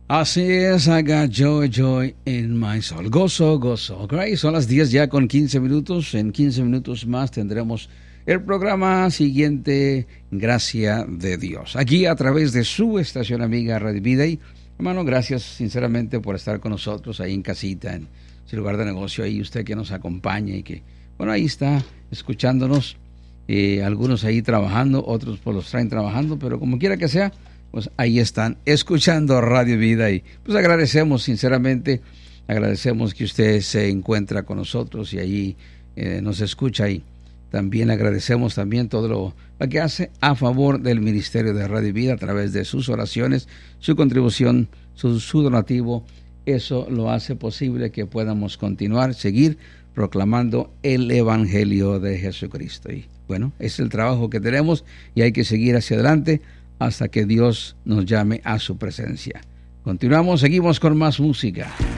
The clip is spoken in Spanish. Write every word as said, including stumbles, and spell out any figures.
Así es, I got joy, joy in my soul. Gozo, gozo. Ok, son las diez ya con quince minutos. En quince minutos más tendremos el programa siguiente, Gracia de Dios. Aquí a través de su estación amiga Radio Vida. Y, hermano, gracias sinceramente por estar con nosotros ahí en casita, en su lugar de negocio. Ahí usted que nos acompaña y que, bueno, ahí está escuchándonos. Eh, algunos ahí trabajando, otros pues los traen trabajando, pero como quiera que sea, pues ahí están escuchando Radio Vida y pues agradecemos sinceramente, agradecemos que usted se encuentra con nosotros y ahí eh, nos escucha y también agradecemos también todo lo, lo que hace a favor del Ministerio de Radio Vida a través de sus oraciones, su contribución, su, su donativo. Eso lo hace posible que podamos continuar, seguir proclamando el Evangelio de Jesucristo. Y bueno, es el trabajo que tenemos y hay que seguir hacia adelante hasta que Dios nos llame a su presencia. Continuamos, seguimos con más música.